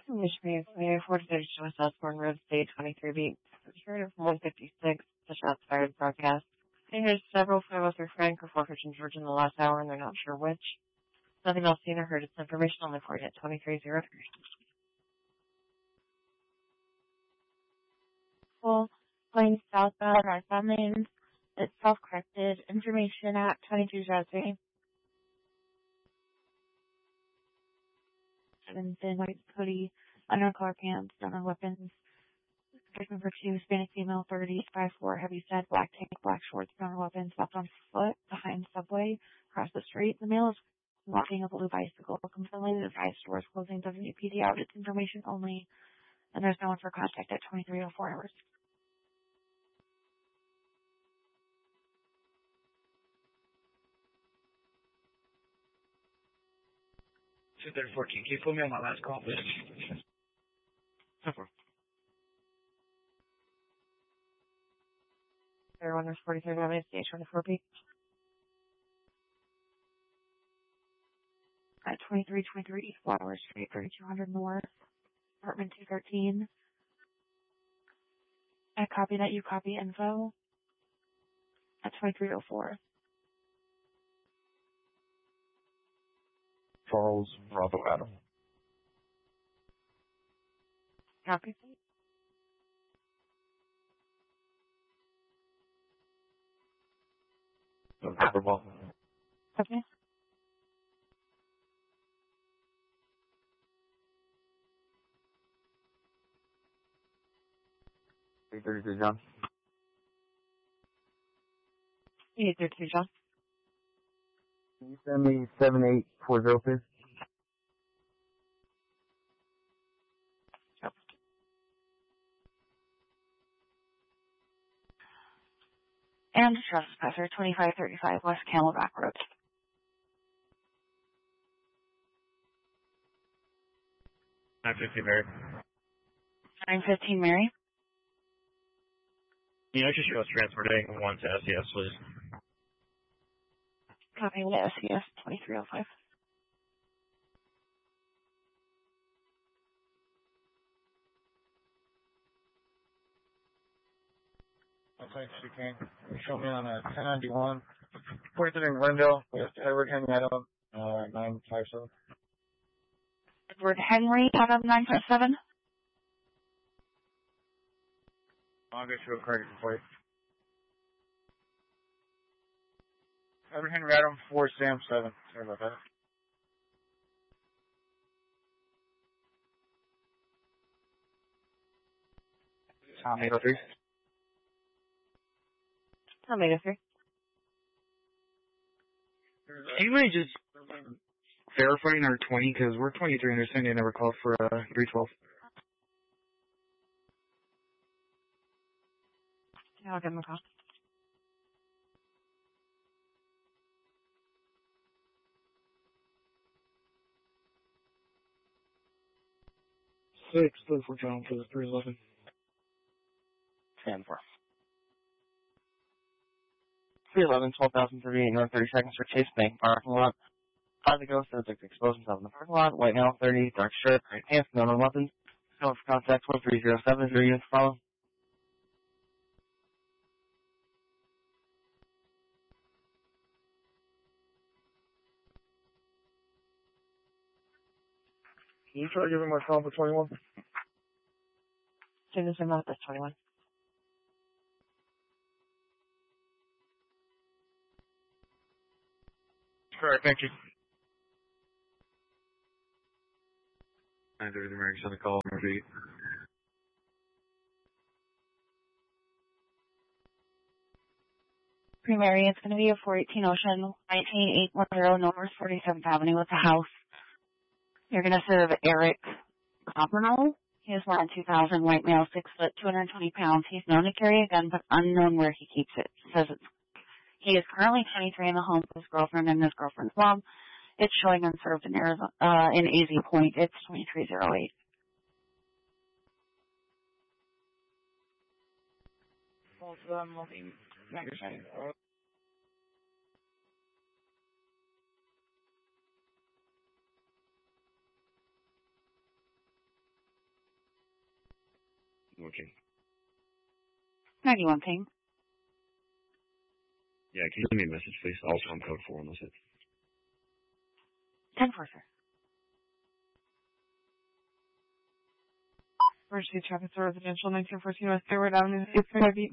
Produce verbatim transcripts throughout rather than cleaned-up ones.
Michigan, four thirty-two West Osborne Road, State twenty-three beat. Heard from one fifty-six, the shots fired broadcast. They heard several five oh three Frank or four fifteen George in the last hour, and they're not sure which. Nothing else seen or heard. It's information only for you at twenty-three oh three. Full going southbound northbound lanes. It's self-corrected. Information at twenty-three oh three. Seven thin white hoodie, undercolor pants, donor weapons. Case number two, Hispanic female, thirty, five four, heavy set, black tank, black shorts, donor weapons, left on foot, behind subway, across the street. The male is walking a blue bicycle. Completely advised stores closing W P D out. It's information only, and there's no one for contact at twenty-three oh four hours. two thirty fourteen. Can you put me on my last call, please? So far. Everyone is forty-three minutes, stage twenty-four B. At twenty-three twenty-three East Flower Street, thirty-two hundred North, apartment two thirteen. I copy that you copy info at twenty-three oh four. Charles Bravo Adam. Copy. Okay. eight thirty-three, John. eight thirty-two, John. Can you send me seven eight four zero, please? Yep. And trespasser, twenty-five thirty-five West Camelback Road. nine fifty, Mary. nine fifteen Mary. You know, just show us transporting one to S E S, please. Copy with S E S twenty-three oh five. Thanks, you can. Show me on a ten ninety-one. Pointed in Glendale with Edward Henry Adam, uh, nine five seven. Edward Henry out of nine five seven. I'll get you a credit for you. Edward Henry Adam, four Sam seven. Sorry about that. Tom eight oh three. Tom eight oh three. Anybody just verifying our twenty, because we're twenty-three and they're saying they never called for uh, three twelve. Yeah, I'll give him a call. Six, thirty four, John, for the three eleven. ten four. three eleven, twelve thousand thirty-eight North thirty-second Street, Chase Bank parking lot. Five ago, says like expose himself in the parking lot. White male, thirty, dark shirt, gray pants, no known weapons. Call for contact one three zero seven, zero units follow. Can you try giving my phone for twenty-one? Send this in out, that's twenty-one. Alright, thank you. nine thirty, American Center call, Murphy. Primary, it's going to be a four eighteen Ocean, nineteen eight ten North forty-seventh Avenue with a house. You're going to serve Eric Coppernoll. He is one two thousand, white male, six foot, two hundred twenty pounds. He's known to carry a gun, but unknown where he keeps it. Says it's, he is currently twenty-three in the home with his girlfriend and his girlfriend's mom. It's showing unserved in Arizona, uh, in A Z Point. It's twenty-three oh eight. Both of them will be magazine. ninety-one King. ninety-one King. Yeah, can you leave me a message, please? Also, I'm code four on this hit. ten four, sir. Emergency traffic to residential nineteen fourteen West Hayward Avenue, six twenty-five feet.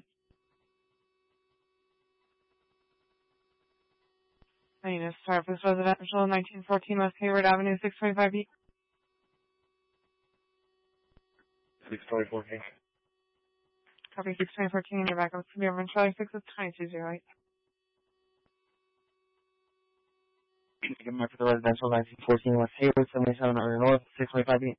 Readiness, service residential nineteen fourteen West Hayward Avenue, six twenty-five feet. six twenty-four King. Copy six twenty-four King in your backup. From your Charlie six is twenty-two zero eight. Get mark for the residential nineteen fourteen West Hayward, seventy-seven hundred North, six twenty-five feet.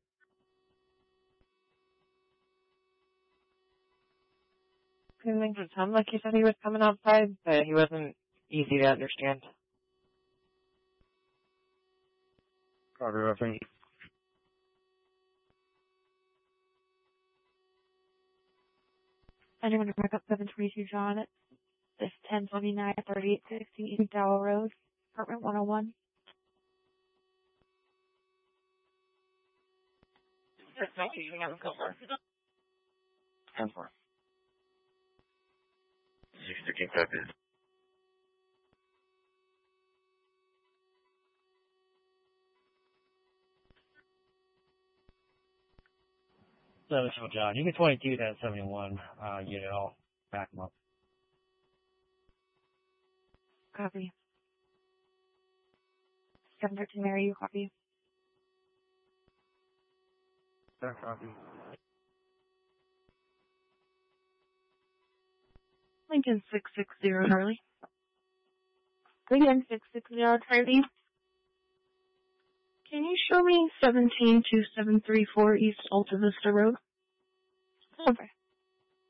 Couldn't think it sounded like he said he was coming outside, but he wasn't easy to understand. Carter, reference. Anyone to pick up seven twenty-two John at this ten twenty-nine thirty-eight sixty East Dowell Road, apartment one oh one. ten four. six King, copy. So, so John, you can twenty-two that seventy-one, uh, unit, I'll back them up. Copy. seven thirteen Mary, you copy. Yeah, copy. Lincoln six six zero Charlie. Lincoln six six zero Charlie. Can you show me seventeen two seven three four East Alta Vista Road? Okay.